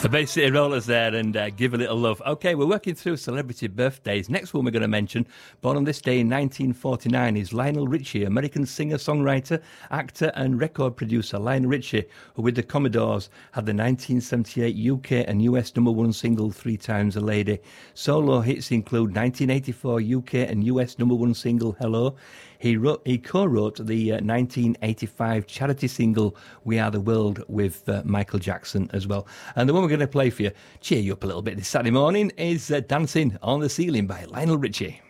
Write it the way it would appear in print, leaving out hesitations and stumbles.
The Bay City Rollers there, and give a little love. Okay, we're working through celebrity birthdays. Next one we're going to mention, born on this day in 1949, is Lionel Richie, American singer, songwriter, actor and record producer. Lionel Richie, who with the Commodores had the 1978 UK and US number one single Three Times a Lady. Solo hits include 1984 UK and US number one single Hello. He co-wrote the 1985 charity single We Are the World with Michael Jackson as well. And the one we're going to play for you, cheer you up a little bit this Saturday morning, is Dancing on the Ceiling by Lionel Richie.